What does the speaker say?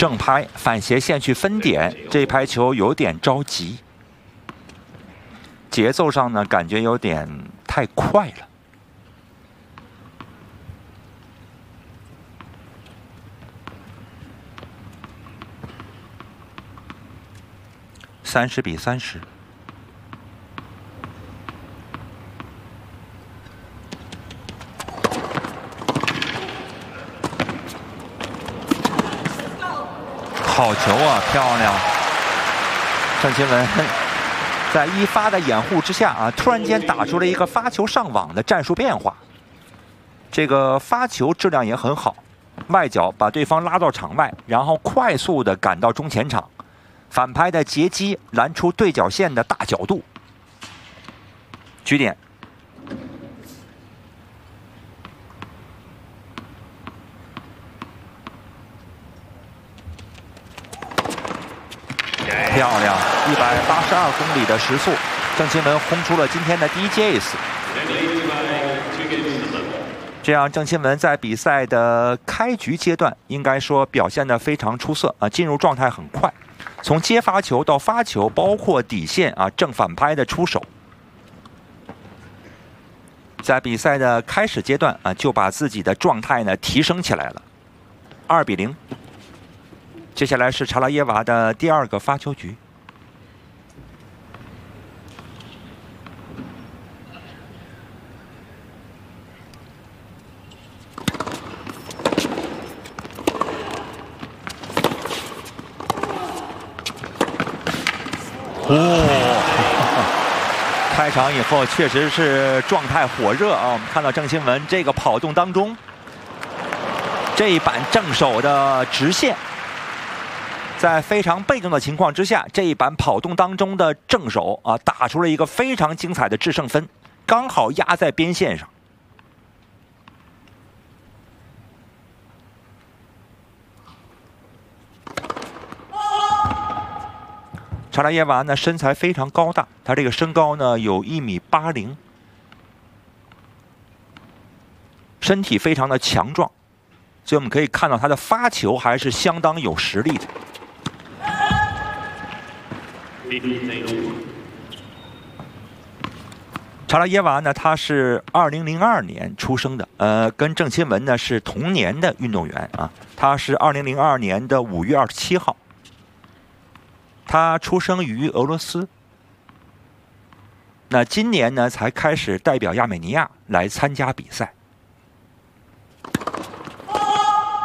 正拍反斜线去分点，这拍球有点着急，节奏上呢感觉有点太快了。30比30。好球啊，漂亮！郑钦文在一发的掩护之下啊，突然间打出了一个发球上网的战术变化。这个发球质量也很好，外脚把对方拉到场外，然后快速的赶到中前场，反拍的截击拦出对角线的大角度。局点。漂亮，182公里的时速，郑钦文轰出了今天的第一节 ace。这样，郑钦文在比赛的开局阶段应该说表现得非常出色啊，进入状态很快，从接发球到发球，包括底线啊正反拍的出手，在比赛的开始阶段啊就把自己的状态呢提升起来了。2比0。接下来是查拉耶娃的第2个发球局。开场以后确实是状态火热啊！我们看到郑钦文这个跑动当中，这一板正手的直线。在非常被动的情况之下，这一板跑动当中的正手啊，打出了一个非常精彩的制胜分，刚好压在边线上。查拉耶娃呢身材非常高大，他这个身高呢有1.80米，身体非常的强壮，所以我们可以看到他的发球还是相当有实力的。查拉耶娃呢，他是2002年出生的，跟郑钦文呢是同年的运动员啊。他是2002年的5月27号，他出生于俄罗斯。那今年呢才开始代表亚美尼亚来参加比赛。